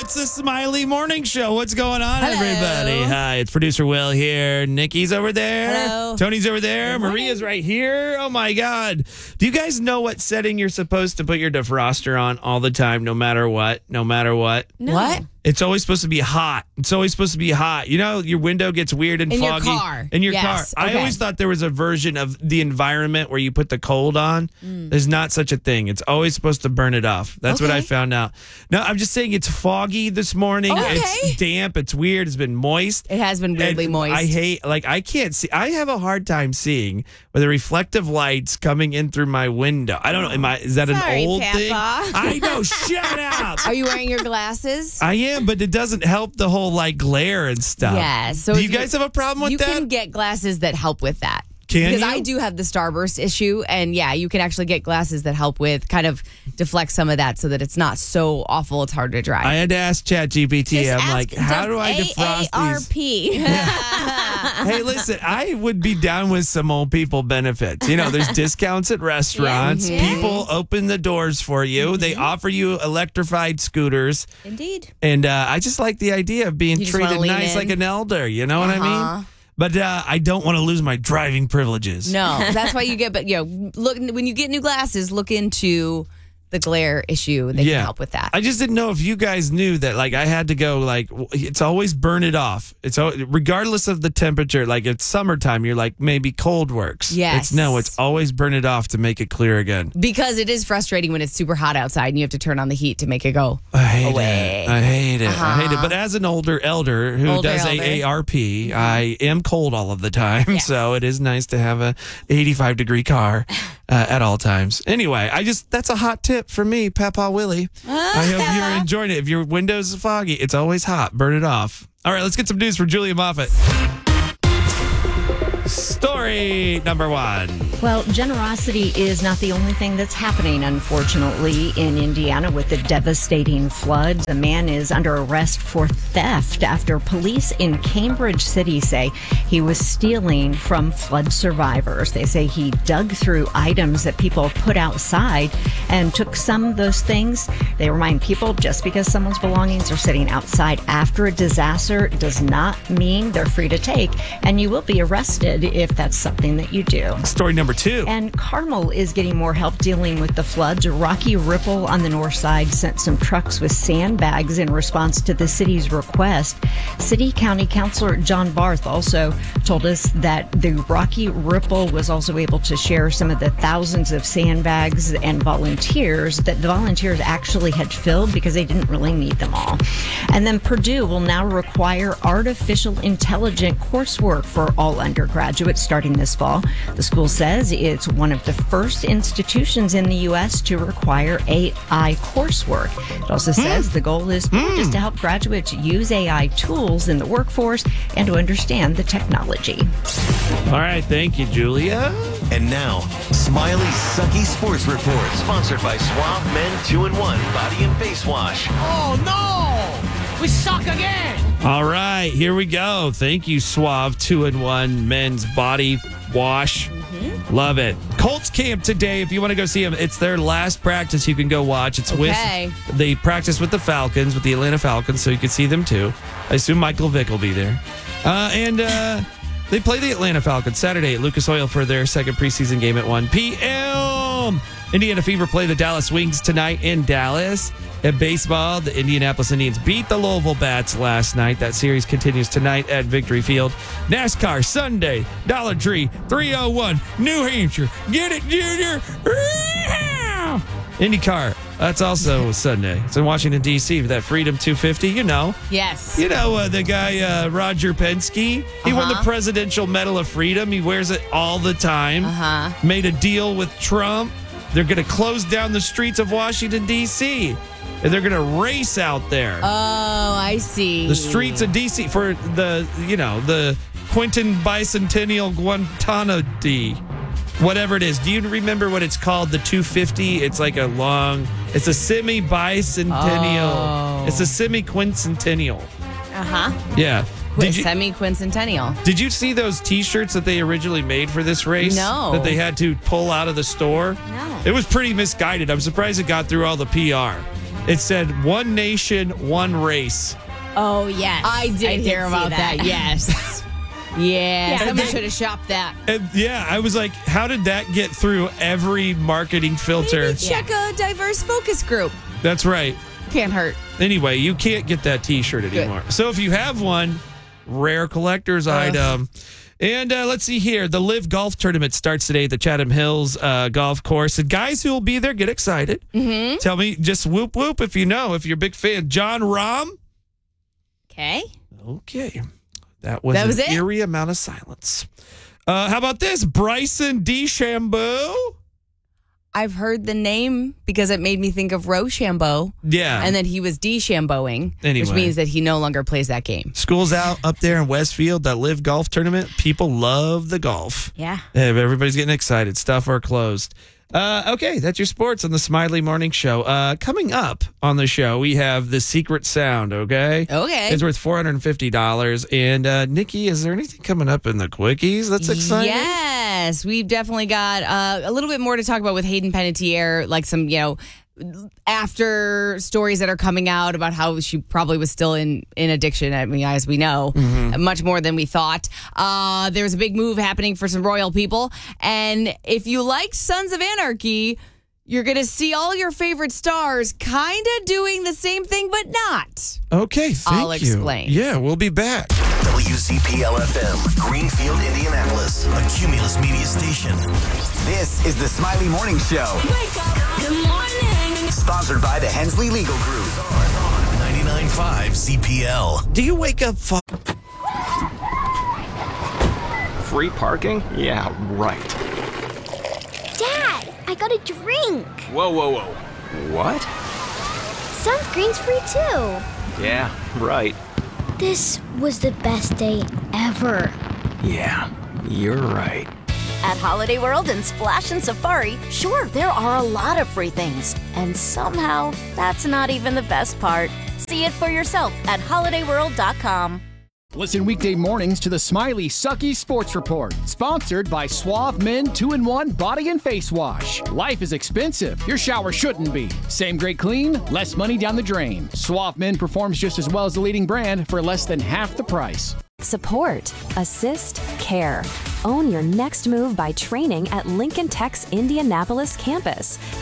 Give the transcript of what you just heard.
It's the Smiley Morning Show. What's going on, Hello. everybody? Hi, it's producer Will here. Nikki's over there. Hello. Tony's over there. Maria's right here. Oh, my God. Do you guys know what setting you're supposed to put your defroster on all the time, no matter what? No matter what? No. What? It's always supposed to be hot. It's always supposed to be hot. You know, your window gets weird and In your foggy. car. In your Yes, car. I okay. always thought there was a version of the environment where you put the cold on. There's not such a thing. It's always supposed to burn it off. That's what I Okay. found out. No, I'm just saying it's foggy this morning. Okay. It's damp. It's weird. It's been moist. It has been weirdly And moist. I can't see. I have a hard time seeing with the reflective lights coming in through my window. I don't know. Is that Sorry, an old thing? Papa. I know. Shut up. Are you wearing your glasses? I am, but it doesn't help the whole like glare and stuff. Yes. So Do if you guys have a problem with you that? can get glasses that help with that. Can because you? I do have the starburst issue, and yeah, you can actually get glasses that help with kind of deflect some of that, so that it's not so awful. It's hard to drive. I had to ask ChatGPT. I'm like, how do I defrost these? AARP. Hey, listen, I would be down with some old people benefits. You know, there's discounts at restaurants. Yeah. People open the doors for you. They offer you electrified scooters. Indeed. And I just like the idea of being You just wanna treated lean nice in. like an elder. You know what I mean? But I don't want to lose my driving privileges. No, that's why you get. But look, when you get new glasses, look into the glare issue. They can help with that. I just didn't know if you guys knew that, like, I had to go, like, it's always burn it off. Regardless of the temperature, like, it's summertime, you're like, maybe cold works. Yes. It's always burn it off to make it clear again. Because it is frustrating when it's super hot outside and you have to turn on the heat to make it go I hate away. it. I hate it. I hate it. But as an older elder who Older does elder. AARP, I am cold all of the time. Yes. So it is nice to have a 85-degree car at all times. Anyway, that's a hot tip for me, Papa Willie. I hope you're enjoying it. If your window's foggy, it's always hot. Burn it off. All right, let's get some news from Julia Moffat. Story number one. Well, generosity is not the only thing that's happening, unfortunately, in Indiana with the devastating floods. A man is under arrest for theft after police in Cambridge City say he was stealing from flood survivors. They say he dug through items that people put outside and took some of those things. They remind people just because someone's belongings are sitting outside after a disaster does not mean they're free to take, and you will be arrested if that's something that you do. Story number two. And Carmel is getting more help dealing with the floods. Rocky Ripple on the north side sent some trucks with sandbags in response to the city's request. City County Councilor John Barth also told us that the Rocky Ripple was also able to share some of the thousands of sandbags and volunteers that the volunteers actually had filled because they didn't really need them all. And then Purdue will now require artificial intelligence coursework for all undergraduates starting this fall. The school says it's one of the first institutions in the U.S. to require AI coursework. It also says the goal is just to help graduates use AI tools in the workforce and to understand the technology. All right, thank you, Julia. And now, Smiley's Sucky Sports Report, sponsored by Suave Men 2-in-1 Body and Face Wash. Oh no! We suck again! All right, here we go. Thank you, Suave 2-in-1 Men's Body Wash. Love it. Colts camp today. If you want to go see them, it's their last practice you can go watch. It's Okay. with they practice with the Falcons, with the Atlanta Falcons, so you can see them too. I assume Michael Vick will be there. And they play the Atlanta Falcons Saturday at Lucas Oil for their second preseason game at 1 p.m. Indiana Fever play the Dallas Wings tonight in Dallas. At baseball, the Indianapolis Indians beat the Louisville Bats last night. That series continues tonight at Victory Field. NASCAR Sunday, Dollar Tree, 301, New Hampshire. Get it, Junior. IndyCar, that's also Sunday. It's in Washington, D.C. for that Freedom 250. You know Yes. the guy, Roger Penske. He won the Presidential Medal of Freedom. He wears it all the time. Made a deal with Trump. They're going to close down the streets of Washington, D.C., and they're going to race out there. Oh, I see. The streets of D.C. for the Quentin Bicentennial Guantanamo, whatever it is. Do you remember what it's called? The 250? It's like it's a semi-bicentennial. Oh. It's a semi-quincentennial. Yeah. Semi-quincentennial. Did you see those T-shirts that they originally made for this race? No. That they had to pull out of the store? No. It was pretty misguided. I'm surprised it got through all the PR. It said one nation, one race. Oh, yes. I did hear about see that. Yes. Yeah, somebody should have shopped that. And yeah, I was like, how did that get through every marketing filter? Maybe check a diverse focus group. That's right. Can't hurt. Anyway, you can't get that T-shirt anymore. So if you have one, rare collector's item. And let's see here. The Live Golf Tournament starts today at the Chatham Hills Golf Course. And guys who will be there, get excited. Mm-hmm. Tell me, just whoop whoop if you know, if you're a big fan. John Rahm. Okay. That was an it? Eerie amount of silence. How about this? Bryson DeChambeau. I've heard the name because it made me think of Rochambeau. Yeah. And then he was DeChambeauing, Anyway. which means that he no longer plays that game. School's out up there in Westfield, that Live Golf Tournament. People love the golf. Yeah. Everybody's getting excited. Stuff are closed. Okay, that's your sports on the Smiley Morning Show. Coming up on the show, we have the secret sound, okay? Okay. It's worth $450. And Nikki, is there anything coming up in the quickies that's exciting? Yes, we've definitely got a little bit more to talk about with Hayden Panettiere, like some, after stories that are coming out about how she probably was still in addiction. I mean, as we know, much more than we thought. There's a big move happening for some royal people. And if you liked Sons of Anarchy, you're going to see all your favorite stars kind of doing the same thing, but not. Okay, thank I'll explain. Yeah, we'll be back. WCPL-FM, Greenfield, Indianapolis, a Cumulus Media station. This is the Smiley Morning Show. Wake up. Good morning. Sponsored by the Hensley Legal Group. 99.5 CPL. Do you wake up Free parking? Yeah, right. Dad, I got a drink. Whoa. What? Sunscreen's free too. Yeah, right. This was the best day ever. Yeah, you're right. At Holiday World and Splash and Safari, sure, there are a lot of free things. And somehow, that's not even the best part. See it for yourself at holidayworld.com. Listen weekday mornings to the Smiley Sucky Sports Report, sponsored by Suave Men 2-in-1 Body and Face Wash. Life is expensive. Your shower shouldn't be. Same great clean, less money down the drain. Suave Men performs just as well as the leading brand for less than half the price. Support, assist, care. Own your next move by training at Lincoln Tech's Indianapolis campus.